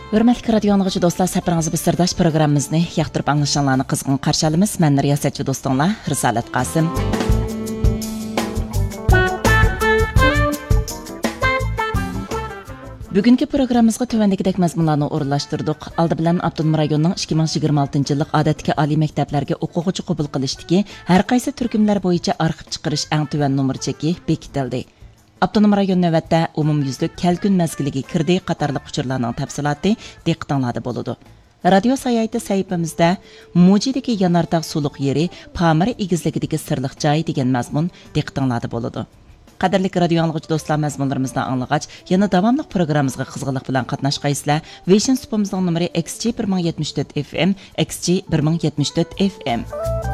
Hörmətli radio dinləyicilər, dostlar, səfərinizə bir sirdaş proqramımızı yaxtırıb anlaşanlarını qızğın qarşı alırıq. Mən riyasətçi dostunlar Risalat Qasım. Бүгінгі программамызға төвәндегідек мәзмұнларны орынлаштырдық. Алды білән Автоном районының 2026 жылдық адәтке али мәктәпләргә укучы кабул кылыштагы һәр кайсы төркемләр буенча архив чыгарыш әң төвән номер чеки бекитилди. Автоном район нәвәттә умумйөзлек кәлкүн мәзгилиге кирди катарлык учурларның тәфсилаты диктанлады булды. Радио саяйты сәйипимиздә Мужидәге Янартак сулык йери Памир игезлегидәге сырлык җай дигән мәзмун диктанлады булды. Qadirlik radio anlıqçı dostlar məzmunlarımızdan anlığaç, yana davamlıq proqramımızga qızğınlıq bilan qatnaşqaysızlar. Vision supumuzun numeri XG 1074 FM, XG 1074 FM.